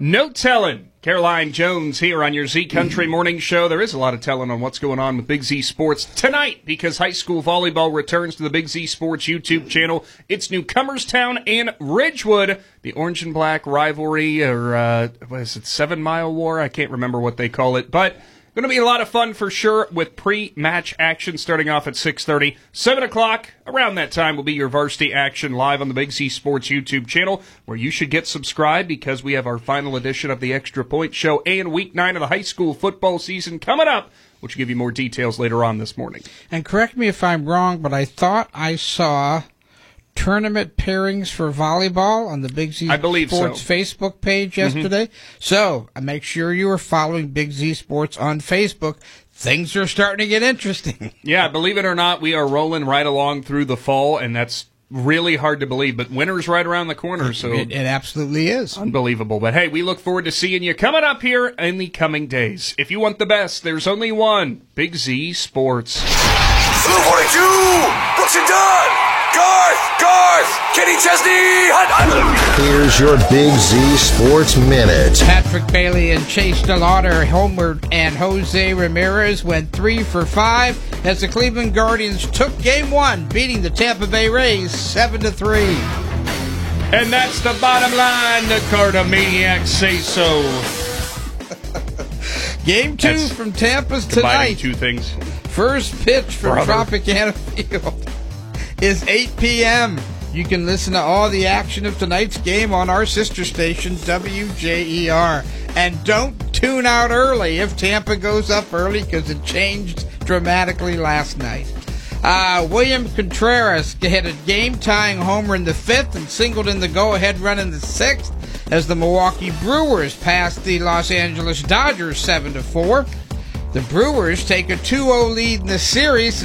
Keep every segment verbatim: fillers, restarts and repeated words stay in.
No telling. Caroline Jones here on your Z Country Morning Show. There is a lot of telling on what's going on with Big Z Sports tonight because high school volleyball returns to the Big Z Sports YouTube channel. It's Newcomerstown and Ridgewood, the orange and black rivalry, or uh, what is it, Seven Mile War? I can't remember what they call it, but going to be a lot of fun for sure with pre-match action starting off at six thirty. seven o'clock, around that time, will be your varsity action live on the Big Z Sports YouTube channel, where you should get subscribed because we have our final edition of the Extra Point Show and week nine of the high school football season coming up, which will give you more details later on this morning. And correct me if I'm wrong, but I thought I saw tournament pairings for volleyball on the Big Z I believe Sports so. Facebook page yesterday. Mm-hmm. So make sure you are following Big Z Sports on Facebook. Things are starting to get interesting. Yeah, believe it or not, we are rolling right along through the fall, and that's really hard to believe. But winter's right around the corner, so it, it absolutely is. Unbelievable. But hey, we look forward to seeing you coming up here in the coming days. If you want the best, there's only one, Big Z Sports. Blue forty-two, Brooks and Dunn. Garth! Garth! Kenny Chesney! Hunt, hunt. Here's your Big Z Sports Minute. Patrick Bailey and Chase DeLauder homeward, and Jose Ramirez went three for five as the Cleveland Guardians took game one, beating the Tampa Bay Rays seven to three. And that's the bottom line. The Cardomaniacs say so. Game two that's from Tampa's combining tonight. Two things. First pitch from Brother. Tropicana Field is eight p.m. You can listen to all the action of tonight's game on our sister station, W J E R. And don't tune out early if Tampa goes up early because it changed dramatically last night. Uh, William Contreras hit a game-tying homer in the fifth and singled in the go-ahead run in the sixth as the Milwaukee Brewers passed the Los Angeles Dodgers seven to four. The Brewers take a two oh lead in the series.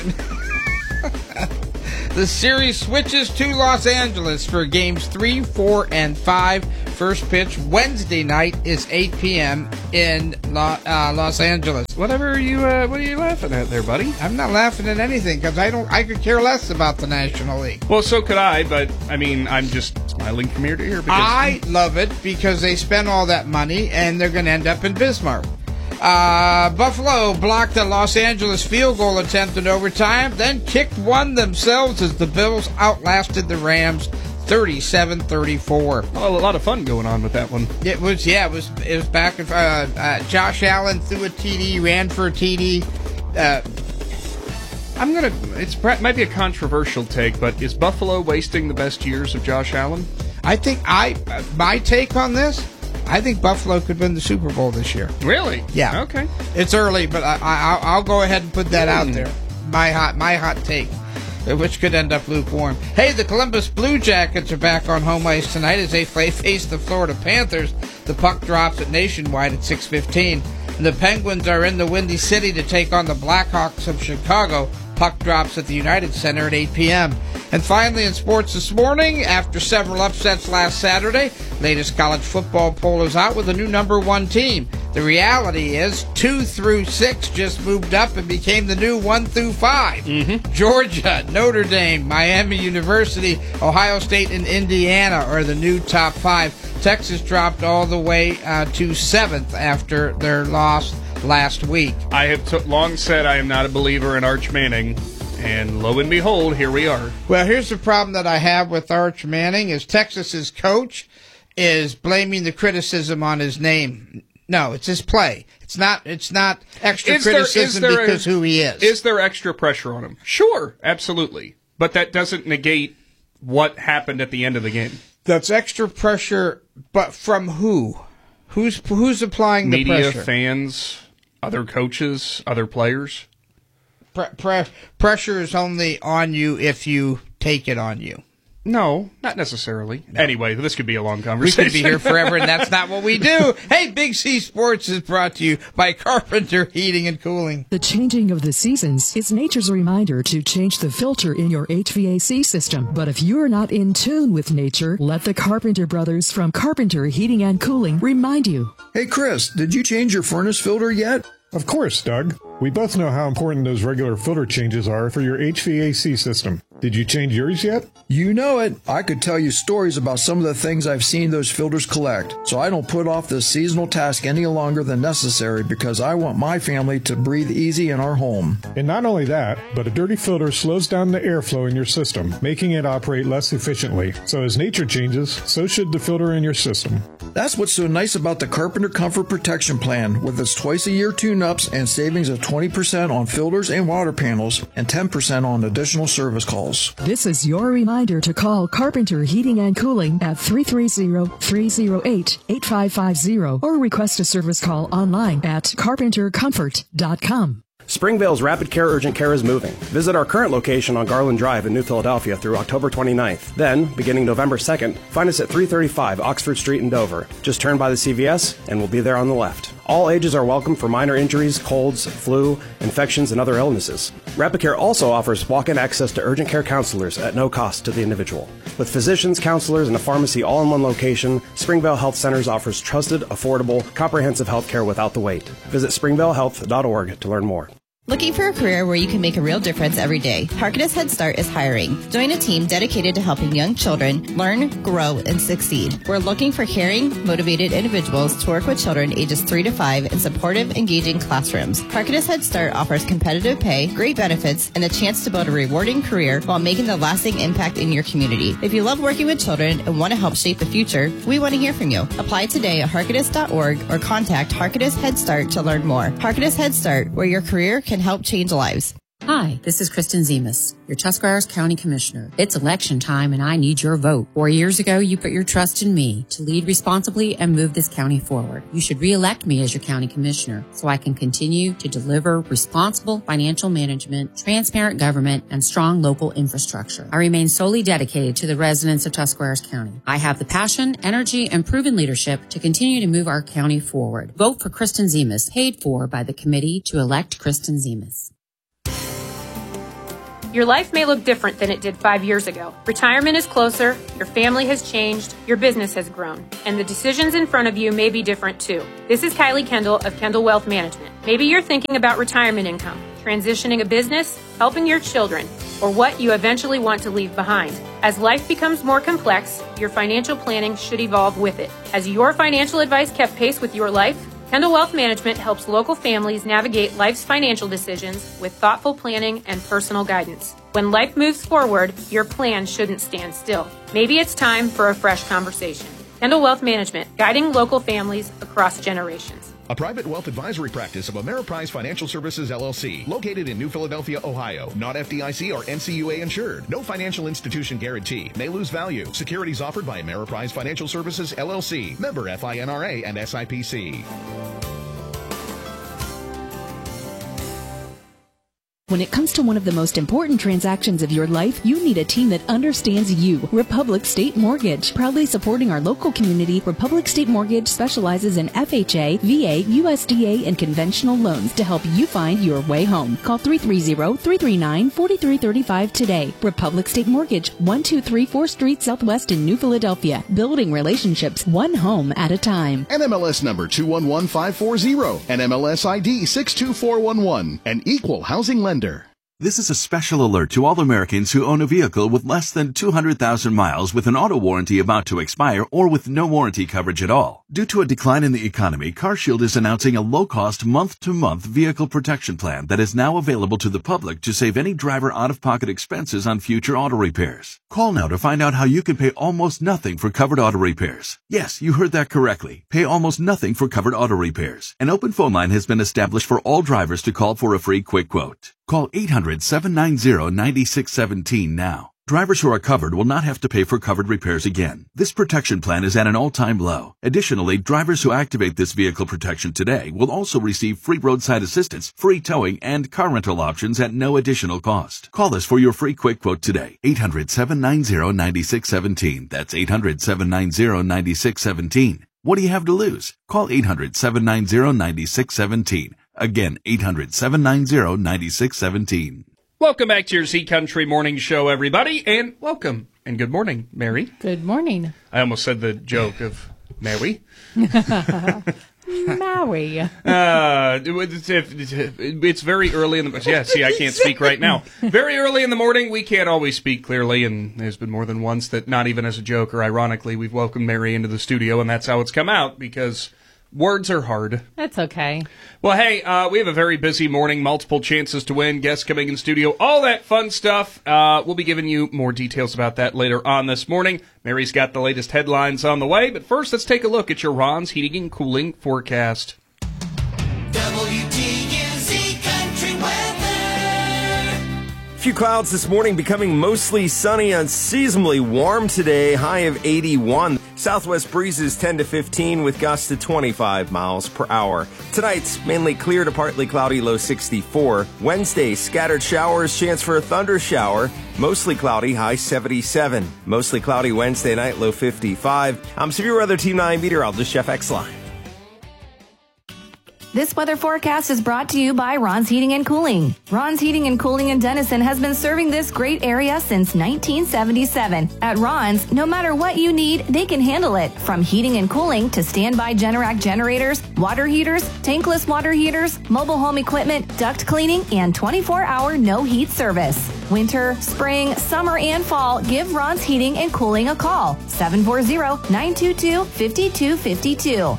The series switches to Los Angeles for games three, four, and five. First pitch Wednesday night is eight p.m. in Lo- uh, Los Angeles. Whatever are you, uh, what are you laughing at there, buddy? I'm not laughing at anything because I don't. I could care less about the National League. Well, so could I, but I mean, I'm just smiling from ear to ear. Because I love it because they spent all that money and they're going to end up in Bismarck. Uh, Buffalo blocked a Los Angeles field goal attempt in overtime, then kicked one themselves as the Bills outlasted the Rams thirty-seven thirty-four. Well, a lot of fun going on with that one. It was, yeah, it was it was back. Uh, uh, Josh Allen threw a T D, ran for a T D. Uh, I'm gonna. It's might be a controversial take, but is Buffalo wasting the best years of Josh Allen? I think I my take on this. I think Buffalo could win the Super Bowl this year. Really? Yeah. Okay. It's early, but I, I, I'll go ahead and put that mm. out there. My hot, my hot take, which could end up lukewarm. Hey, the Columbus Blue Jackets are back on home ice tonight as they face the Florida Panthers. The puck drops at Nationwide at six fifteen. And the Penguins are in the Windy City to take on the Blackhawks of Chicago. Puck drops at the United Center at eight p.m. And finally, in sports this morning, after several upsets last Saturday, latest college football poll is out with a new number one team. The reality is two through six just moved up and became the new one through five. Mm-hmm. Georgia, Notre Dame, Miami University, Ohio State, and Indiana are the new top five. Texas dropped all the way uh, to seventh after their loss last week. I have t- long said I am not a believer in Arch Manning, and lo and behold, here we are. Well, here's the problem that I have with Arch Manning is Texas's coach is blaming the criticism on his name. No, it's his play. It's not. It's not extra Is there- criticism is there because a- who he is. Is there extra pressure on him? Sure, absolutely. But that doesn't negate what happened at the end of the game. That's extra pressure, but from who? Who's who's applying the Media, pressure? fans, other coaches, other players. Pre- pre- pressure is only on you if you take it on you. No, not necessarily. No. Anyway, this could be a long We conversation. could be here forever, and that's not what we do. Hey, Big C Sports is brought to you by Carpenter Heating and Cooling. The changing of the seasons is nature's reminder to change the filter in your H V A C system. But if you're not in tune with nature, let the Carpenter brothers from Carpenter Heating and Cooling remind you. Hey, Chris, did you change your furnace filter yet? Of course, Doug. We both know how important those regular filter changes are for your H V A C system. Did you change yours yet? You know it. I could tell you stories about some of the things I've seen those filters collect, so I don't put off this seasonal task any longer than necessary because I want my family to breathe easy in our home. And not only that, but a dirty filter slows down the airflow in your system, making it operate less efficiently. So as nature changes, so should the filter in your system. That's what's so nice about the Carpenter Comfort Protection Plan, with its twice-a-year tune-ups and savings of twenty percent on filters and water panels and ten percent on additional service calls. This is your reminder to call Carpenter Heating and Cooling at three three zero, three zero eight, eight five five zero or request a service call online at carpenter comfort dot com. Springvale's Rapid Care Urgent Care is moving. Visit our current location on Garland Drive in New Philadelphia through October twenty-ninth. Then, beginning November second, find us at three thirty-five Oxford Street in Dover. Just turn by the C V S and we'll be there on the left. All ages are welcome for minor injuries, colds, flu, infections, and other illnesses. Rapid Care also offers walk-in access to urgent care counselors at no cost to the individual. With physicians, counselors, and a pharmacy all in one location, Springvale Health Centers offers trusted, affordable, comprehensive health care without the wait. Visit springvale health dot org to learn more. Looking for a career where you can make a real difference every day? Harkness Head Start is hiring. Join a team dedicated to helping young children learn, grow, and succeed. We're looking for caring, motivated individuals to work with children ages three to five in supportive, engaging classrooms. Harkness Head Start offers competitive pay, great benefits, and the chance to build a rewarding career while making the lasting impact in your community. If you love working with children and want to help shape the future, we want to hear from you. Apply today at harkness dot org or contact Harkness Head Start to learn more. Harkness Head Start, where your career can help change lives. Hi, this is Kristen Zemas, your Tuscarawas County Commissioner. It's election time and I need your vote. Four years ago, you put your trust in me to lead responsibly and move this county forward. You should re-elect me as your county commissioner so I can continue to deliver responsible financial management, transparent government, and strong local infrastructure. I remain solely dedicated to the residents of Tuscarawas County. I have the passion, energy, and proven leadership to continue to move our county forward. Vote for Kristen Zemas, paid for by the committee to elect Kristen Zemas. Your life may look different than it did five years ago. Retirement is closer, your family has changed, your business has grown, and the decisions in front of you may be different too. This is Kylie Kendall of Kendall Wealth Management. Maybe you're thinking about retirement income, transitioning a business, helping your children, or what you eventually want to leave behind. As life becomes more complex, your financial planning should evolve with it. Has your financial advice kept pace with your life? Kendall Wealth Management helps local families navigate life's financial decisions with thoughtful planning and personal guidance. When life moves forward, your plan shouldn't stand still. Maybe it's time for a fresh conversation. Kendall Wealth Management, guiding local families across generations. A private wealth advisory practice of Ameriprise Financial Services, L L C, located in New Philadelphia, Ohio. Not F D I C or N C U A insured. No financial institution guarantee. May lose value. Securities offered by Ameriprise Financial Services, L L C. Member F I N R A and S I P C. When it comes to one of the most important transactions of your life, you need a team that understands you. Republic State Mortgage. Proudly supporting our local community, Republic State Mortgage specializes in F H A, V A, U S D A, and conventional loans to help you find your way home. Call three three zero, three three nine, four three three five today. Republic State Mortgage, one two three fourth Street Southwest in New Philadelphia. Building relationships one home at a time. N M L S number two one one five four zero. N M L S I D six two four one one. An equal housing lender. This is a special alert to all Americans who own a vehicle with less than two hundred thousand miles with an auto warranty about to expire or with no warranty coverage at all. Due to a decline in the economy, CarShield is announcing a low-cost month-to-month vehicle protection plan that is now available to the public to save any driver out-of-pocket expenses on future auto repairs. Call now to find out how you can pay almost nothing for covered auto repairs. Yes, you heard that correctly. Pay almost nothing for covered auto repairs. An open phone line has been established for all drivers to call for a free quick quote. Call eight hundred, seven nine zero, nine six one seven now. Drivers who are covered will not have to pay for covered repairs again. This protection plan is at an all-time low. Additionally, drivers who activate this vehicle protection today will also receive free roadside assistance, free towing, and car rental options at no additional cost. Call us for your free quick quote today. eight hundred, seven nine zero, nine six one seven. That's eight hundred, seven nine zero, nine six one seven. What do you have to lose? Call eight hundred, seven nine zero, nine six one seven. Again, eight hundred, seven nine zero, nine six one seven. Welcome back to your Z Country Morning Show, everybody, and welcome and good morning, Mary. Good morning. I almost said the joke of Mary. Maui. Uh, it's, it's very early in the... Yeah, see, I can't speak right now. Very early in the morning, we can't always speak clearly, and there's been more than once that, not even as a joke or ironically, we've welcomed Mary into the studio, and that's how it's come out, because words are hard. That's okay. Well, hey, uh, we have a very busy morning, multiple chances to win, guests coming in studio, all that fun stuff. Uh, we'll be giving you more details about that later on this morning. Mary's got the latest headlines on the way, but first, let's take a look at your Ron's Heating and Cooling forecast. W T U Z Country Weather. Few clouds this morning, becoming mostly sunny, unseasonably warm today, high of eighty-one. Southwest breezes ten to fifteen with gusts to twenty-five miles per hour. Tonight's mainly clear to partly cloudy, low sixty-four. Wednesday, scattered showers, chance for a thunder shower. Mostly cloudy, high seventy-seven. Mostly cloudy Wednesday night, low fifty-five. I'm Severe Weather Team nine meteorologist Jeff Exline. This weather forecast is brought to you by Ron's Heating and Cooling. Ron's Heating and Cooling in Denison has been serving this great area since nineteen seventy-seven. At Ron's, no matter what you need, they can handle it. From heating and cooling to standby Generac generators, water heaters, tankless water heaters, mobile home equipment, duct cleaning, and twenty-four hour no heat service. Winter, spring, summer, and fall, give Ron's Heating and Cooling a call. seven four zero, nine two two, five two five two.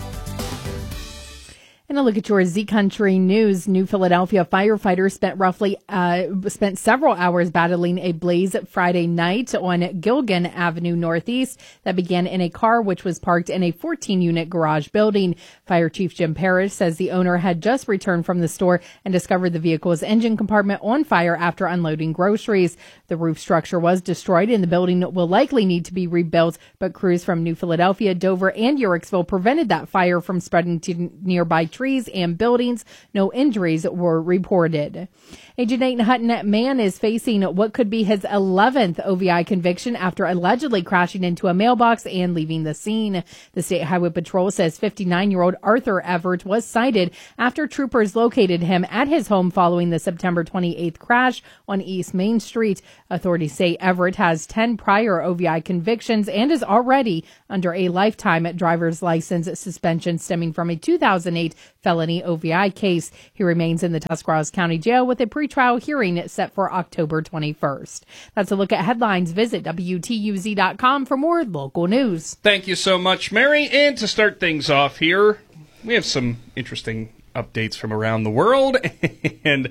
And a look at your Z Country News. New Philadelphia firefighters spent roughly uh, spent several hours battling a blaze Friday night on Gilgan Avenue Northeast that began in a car which was parked in a fourteen unit garage building. Fire Chief Jim Parrish says the owner had just returned from the store and discovered the vehicle's engine compartment on fire after unloading groceries. The roof structure was destroyed and the building will likely need to be rebuilt, but crews from New Philadelphia, Dover, and Uricksville prevented that fire from spreading to nearby trees and buildings. No injuries were reported. A Janae Hutton man is facing what could be his eleventh O V I conviction after allegedly crashing into a mailbox and leaving the scene. The State Highway Patrol says fifty-nine-year-old Arthur Everett was cited after troopers located him at his home following the September twenty-eighth crash on East Main Street. Authorities say Everett has ten prior O V I convictions and is already under a lifetime driver's license suspension stemming from a two thousand eight felony O V I case. He remains in the Tuscarawas County Jail with a pretrial hearing set for October twenty-first. That's a look at headlines. Visit W T U Z dot com for more local news. Thank you so much, Mary. And to start things off here, we have some interesting updates from around the world. and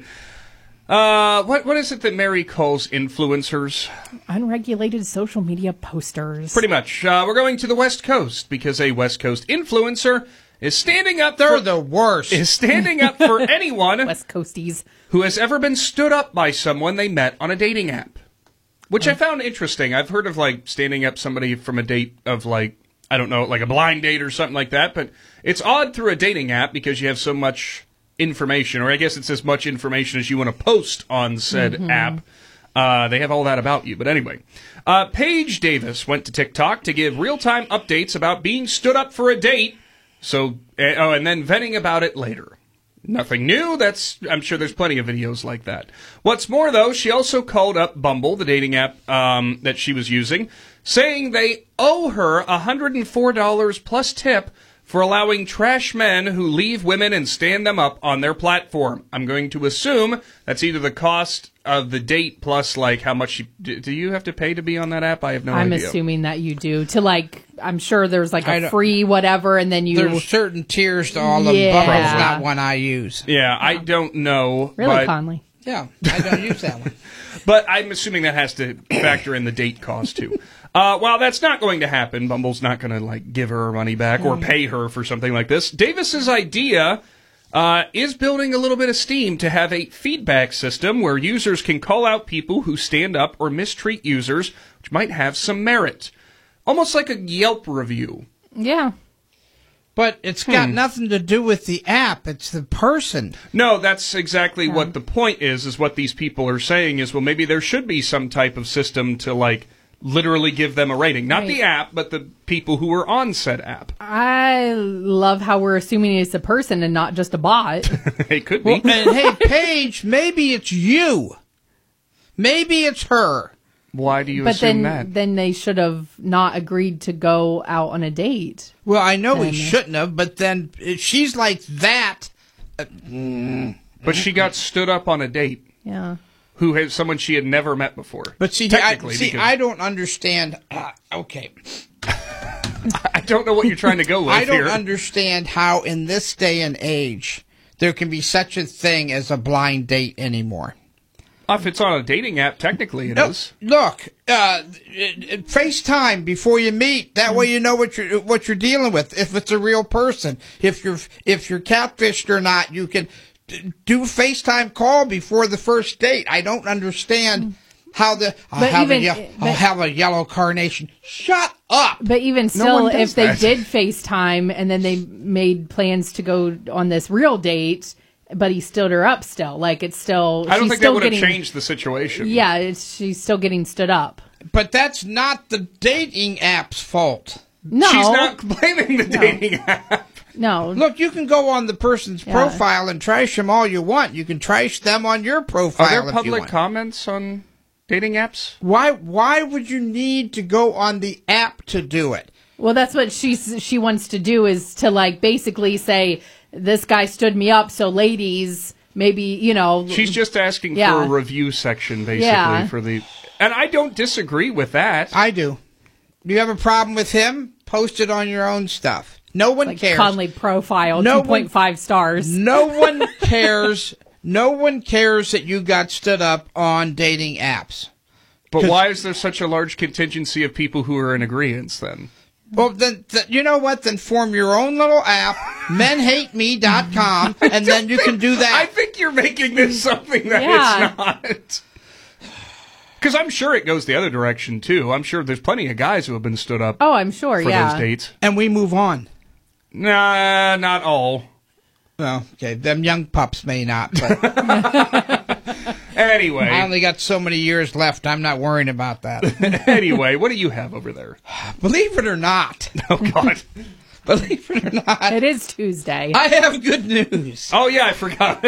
uh, what what is it that Mary calls influencers? Unregulated social media posters. Pretty much. Uh, we're going to the West Coast because a West Coast influencer is standing up They're for, the worst. Is standing up for anyone West Coasties who has ever been stood up by someone they met on a dating app. Which oh. I found interesting. I've heard of like standing up somebody from a date of like, I don't know, like a blind date or something like that, but it's odd through a dating app because you have so much information, or I guess it's as much information as you want to post on said mm-hmm. app. Uh, they have all that about you. But anyway, uh, Paige Davis went to TikTok to give real-time updates about being stood up for a date. So, uh, oh, and then venting about it later. Nothing new. That's, I'm sure there's plenty of videos like that. What's more, though, she also called up Bumble, the dating app um, that she was using, saying they owe her one hundred four dollars plus tip for allowing trash men who leave women and stand them up on their platform. I'm going to assume that's either the cost of the date plus, like, how much you... Do you have to pay to be on that app? I have no I'm idea. I'm assuming that you do. To, like... I'm sure there's like a free whatever, and then you... There's certain tiers to all of yeah. them. Bumble's not one I use. Yeah, yeah. I don't know. Really, but, Conley? Yeah, I don't use that one. But I'm assuming that has to factor in the date cost, too. Uh, while that's not going to happen, Bumble's not going to like give her money back or pay her for something like this. Davis's idea uh, is building a little bit of steam to have a feedback system where users can call out people who stand up or mistreat users, which might have some merit. Almost like a Yelp review. Yeah. But it's got hmm. nothing to do with the app. It's the person. No, that's exactly yeah. what the point is, is what these people are saying is, well, maybe there should be some type of system to, like, literally give them a rating. Not right. the app, but the people who are on said app. I love how we're assuming it's a person and not just a bot. It could be. Well, and hey, Paige, maybe it's you. Maybe it's her. Why do you but assume then, that? then they should have not agreed to go out on a date. Well, I know And- he shouldn't have, but then if she's like that. Uh, mm, But she got stood up on a date. Yeah. Who has someone she had never met before? But see, I, technically, see, because- I don't understand. Uh, okay. I don't know what you're trying to go with I don't here. understand how, in this day and age, there can be such a thing as a blind date anymore. If it's on a dating app, technically it No, is. Look, uh, FaceTime before you meet. That way you know what you're what you're dealing with. If it's a real person, if you're if you're catfished or not, you can d- do a FaceTime call before the first date. I don't understand how the I'll, But have, even- a, ye- but- I'll have a yellow carnation. Shut up. But even No still, one does if they that. did FaceTime and then they made plans to go on this real date, but he stood her up still, like it's still. I don't she's think still that would have getting, changed the situation. Yeah, it's, she's still getting stood up. But that's not the dating app's fault. No, She's not blaming the dating app. No. Look, you can go on the person's Yeah. profile and trash them all you want. You can trash them on your profile Are there if you public want. comments on dating apps? Why why would you need to go on the app to do it? Well, that's what she's she wants to do, is to like basically say this guy stood me up, so ladies, maybe, you know. She's just asking Yeah. for a review section, basically, Yeah. for the. And I don't disagree with that. I do. Do you have a problem with him? Post it on your own stuff. No one Like cares. Conley profile, No two point five stars. No one cares. No one cares that you got stood up on dating apps. But why is there such a large contingency of people who are in agreement then? Well, then, th- you know what? Then form your own little app, men hate me dot com, and then you can do that. I think you're making this something that Yeah. it's not. Because I'm sure it goes the other direction, too. I'm sure there's plenty of guys who have been stood up Oh, I'm sure, for yeah. those dates. And we move on. Nah, not all. Well, okay, them young pups may not, but Anyway. I only got so many years left. I'm not worrying about that. Anyway, what do you have over there? Believe it or not. Oh, God. Believe it or not. It is Tuesday. I have good news. Oh, yeah, I forgot.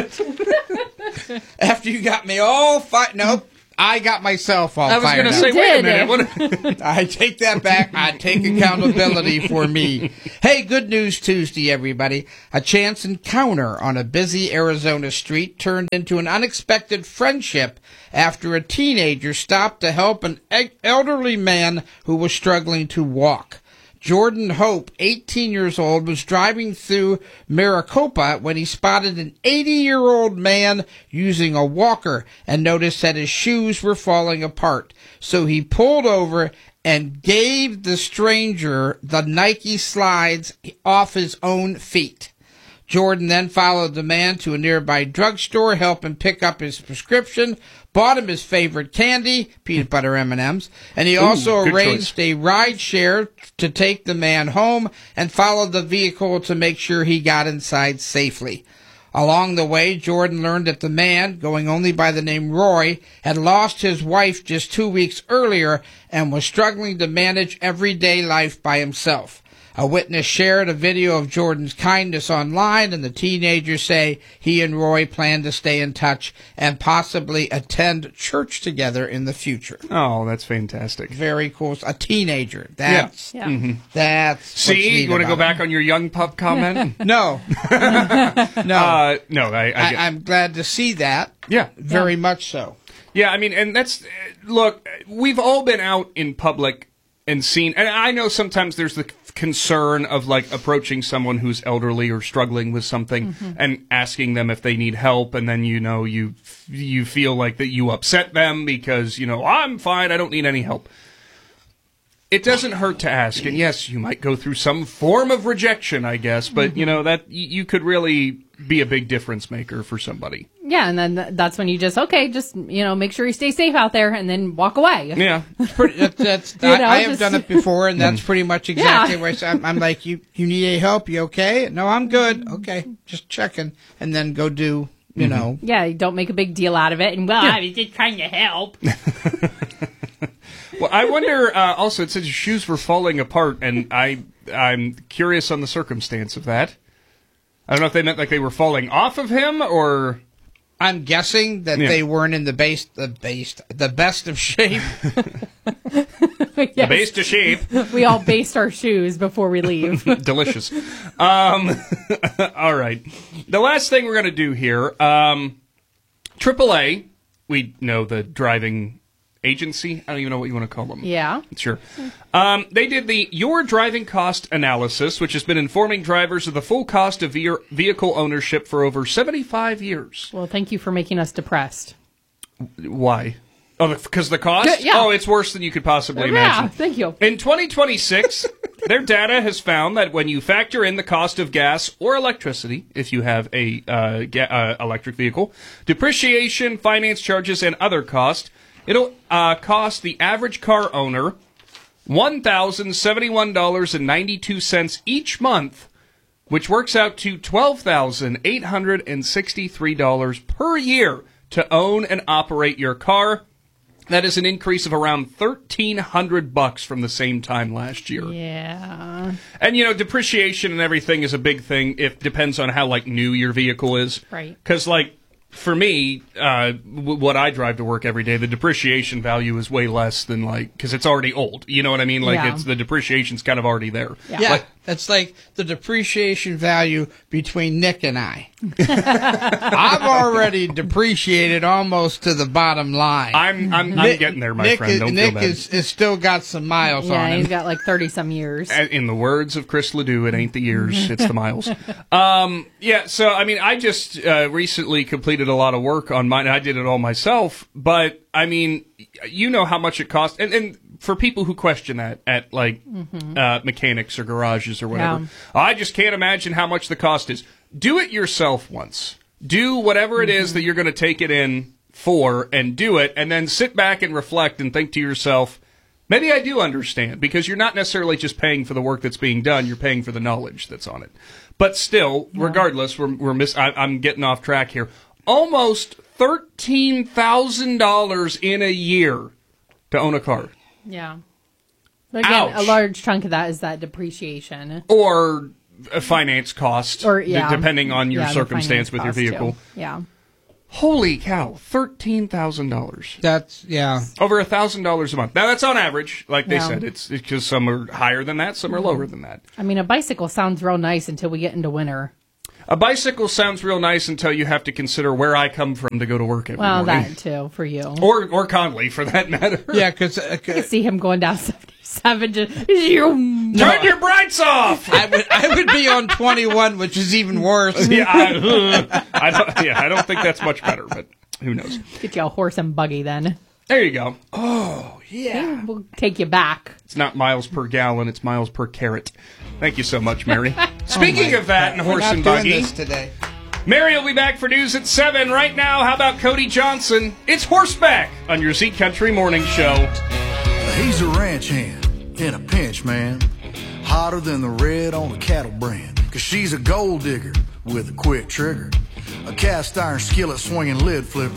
After you got me all fired. Nope. I got myself all I was fired going to up. say, wait a did. minute. What? I take that back. I take accountability for me. Hey, good news Tuesday, everybody. A chance encounter on a busy Arizona street turned into an unexpected friendship after a teenager stopped to help an e- elderly man who was struggling to walk. Jordan Hope, eighteen years old, was driving through Maricopa when he spotted an eighty-year-old man using a walker and noticed that his shoes were falling apart. So he pulled over and gave the stranger the Nike slides off his own feet. Jordan then followed the man to a nearby drugstore, helped him pick up his prescription, bought him his favorite candy, peanut butter M and M's, and he Ooh, also good arranged choice. a ride share to take the man home and followed the vehicle to make sure he got inside safely. Along the way, Jordan learned that the man, going only by the name Roy, had lost his wife just two weeks earlier and was struggling to manage everyday life by himself. A witness shared a video of Jordan's kindness online, and the teenagers say he and Roy plan to stay in touch and possibly attend church together in the future. Oh, that's fantastic. Very cool. A teenager. That's Yeah. Mhm. that's what's See, neat you want to go about back on your young pup comment? it. No, no. Uh, no, I, I, I, get- I'm glad to see that. yeah. Very much so. Yeah, I mean, and that's, uh, look, we've all been out in public and seen, and I know sometimes there's the concern of like approaching someone who's elderly or struggling with something and asking them if they need help, and then, you know, you you feel like that you upset them because, you know, I'm fine, I don't need any help. It doesn't hurt to ask, and yes, you might go through some form of rejection, I guess, but, you know, that y- you could really be a big difference maker for somebody. Yeah, and then th- that's when you just, okay, just, you know, make sure you stay safe out there and then walk away. Yeah. Pretty, that's, that's, You I, know, I have just- done it before, and that's pretty much exactly Yeah. what I- I'm, I'm like, you, you need any help? You okay? No, I'm good. Okay, just checking, and then go do, you know. Yeah, you don't make a big deal out of it. And, well, I was just trying to help. Well, I wonder. Uh, also, it says your shoes were falling apart, and I I'm curious on the circumstance of that. I don't know if they meant like they were falling off of him, or I'm guessing that Yeah. they weren't in the base, the base, the best of shape. The base to shape. We all based our shoes before we leave. Delicious. Um, all right. The last thing we're going to do here, um, triple A, we know the driving agency. I don't even know what you want to call them. Yeah. Sure. Um, they did the Your Driving Cost Analysis, which has been informing drivers of the full cost of ve- vehicle ownership for over seventy-five years. Well, thank you for making us depressed. Why? Oh, because the cost? Yeah. Oh, it's worse than you could possibly Yeah, imagine. thank you. In twenty twenty-six, their data has found that when you factor in the cost of gas or electricity, if you have a uh, ga- uh, electric vehicle, depreciation, finance charges, and other costs, it'll uh, cost the average car owner one thousand seventy-one dollars and ninety-two cents each month, which works out to twelve thousand eight hundred sixty-three dollars per year to own and operate your car. That is an increase of around thirteen hundred bucks from the same time last year. Yeah. And you know, depreciation and everything is a big thing. It depends on how like new your vehicle is. Right. Because like for me, uh, w- what I drive to work every day, the depreciation value is way less than like because it's already old. You know what I mean? Like Yeah. it's the depreciation's kind of already there. Yeah, Like, that's like the depreciation value between Nick and I. I've already depreciated almost to the bottom line. I'm I'm, I'm Nick- getting there, my Nick friend. Is, Don't Nick feel bad. is, is still got some miles Yeah, on him. he's got like thirty some years. Uh, In the words of Chris Ledoux, it ain't the years, it's the miles. Um, yeah, so, I mean, I just uh, recently completed a lot of work on mine. I did it all myself, but, I mean, you know how much it costs. And, and for people who question that at, like, Mhm. uh, mechanics or garages or whatever, Yeah. I just can't imagine how much the cost is. Do it yourself once. Do whatever it is that you're going to take it in for and do it, and then sit back and reflect and think to yourself, maybe I do understand, because you're not necessarily just paying for the work that's being done, you're paying for the knowledge that's on it. But still, regardless, we're, we're miss- I, I'm getting off track here. Almost thirteen thousand dollars in a year to own a car. Yeah. But again, Ouch. a large chunk of that is that depreciation. Or a finance cost, Or, d- yeah. depending on your Yeah, the circumstance finance with your cost, too. vehicle. Yeah. Holy cow, thirteen thousand dollars. That's, yeah. Yeah. said, it's because some are higher than that, some are lower than that. I mean, a bicycle sounds real nice until we get into winter. A bicycle sounds real nice until you have to consider where I come from to go to work every Well, morning. that too, for you. Or, or Conley, for that matter. Yeah, because I can see him going down seventy-seven. Just, you Turn your brights off! I would, I would be on twenty-one, which is even worse. yeah, I, I don't, yeah, I don't think that's much better, but who knows. Get you a horse and buggy then. There you go. Oh, yeah. We'll take you back. It's not miles per gallon, it's miles per carrot. Thank you so much, Mary. Speaking Oh of that and We're horse not and doing buggy, this today. Mary will be back for news at seven. Right now, how about Cody Johnson? It's Horseback on your Z Country Morning Show. He's a ranch hand in a pinch, man. Hotter than the red on a cattle brand. Cause she's a gold digger with a quick trigger. A cast iron skillet swinging lid flipper.